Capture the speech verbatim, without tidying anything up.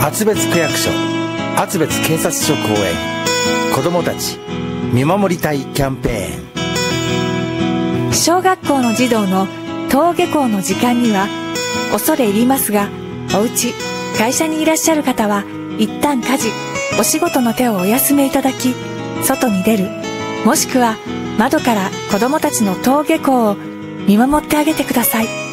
厚別区役所、厚別警察署公園、子どもたち見守りたいキャンペーン。 小学校の児童の登下校の時間には恐れ入りますが、お家、会社にいらっしゃる方は一旦家事、お仕事の手をお休みいただき、外に出る、もしくは窓から子どもたちの登下校を見守ってあげてください。